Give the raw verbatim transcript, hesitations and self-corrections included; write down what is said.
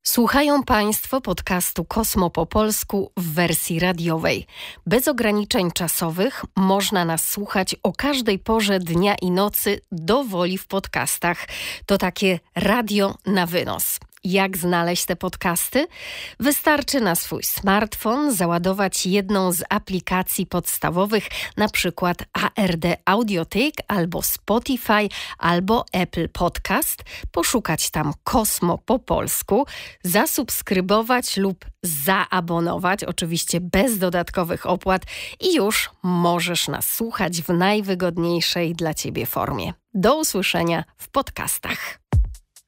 Słuchają Państwo podcastu Kosmo po polsku w wersji radiowej. Bez ograniczeń czasowych można nas słuchać o każdej porze dnia i nocy dowoli w podcastach. To takie radio na wynos. Jak znaleźć te podcasty? Wystarczy na swój smartfon załadować jedną z aplikacji podstawowych, na przykład A R D Audiothek albo Spotify albo Apple Podcast, poszukać tam Kosmo po polsku, zasubskrybować lub zaabonować, oczywiście bez dodatkowych opłat i już możesz nas słuchać w najwygodniejszej dla Ciebie formie. Do usłyszenia w podcastach.